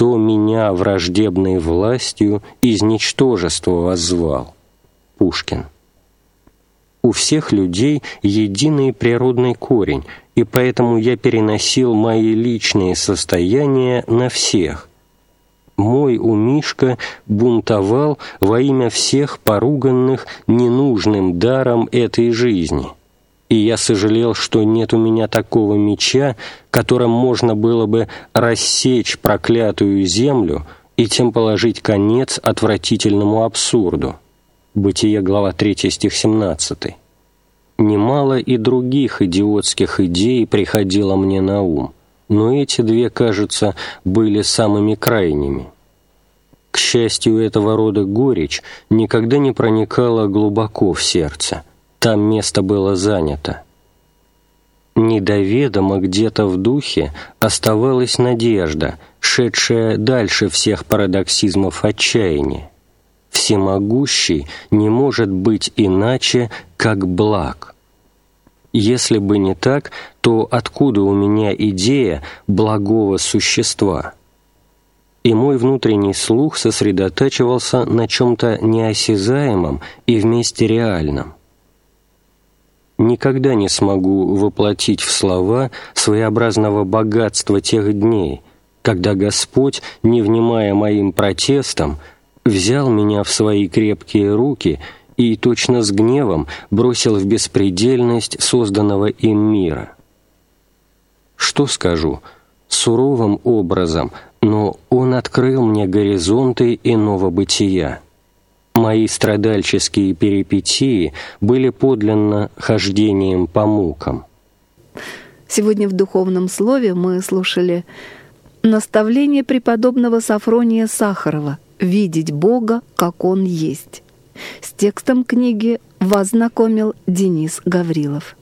кто меня враждебной властью из ничтожества воззвал. Пушкин. У всех людей единый природный корень, и поэтому я переносил мои личные состояния на всех. Мой умишка бунтовал во имя всех поруганных ненужным даром этой жизни, и я сожалел, что нет у меня такого меча, которым можно было бы рассечь проклятую землю и тем положить конец отвратительному абсурду. Бытие, глава 3, стих 17. Немало и других идиотских идей приходило мне на ум, но эти две, кажется, были самыми крайними. К счастью, этого рода горечь никогда не проникала глубоко в сердце, там место было занято. Недоведомо где-то в духе оставалась надежда, шедшая дальше всех парадоксизмов отчаяния. Всемогущий не может быть иначе, как благ. Если бы не так, то откуда у меня идея благого существа? И мой внутренний слух сосредотачивался на чем-то неосязаемом и вместе реальном. Никогда не смогу воплотить в слова своеобразного богатства тех дней, когда Господь, не внимая моим протестам, взял меня в свои крепкие руки и точно с гневом бросил в беспредельность созданного им мира. Что скажу? Суровым образом, но Он открыл мне горизонты иного бытия. Мои страдальческие перипетии были подлинно хождением по мукам. Сегодня в духовном слове мы слушали наставление преподобного Сафрония Сахарова «Видеть Бога, как Он есть». С текстом книги вас знакомил Денис Гаврилов.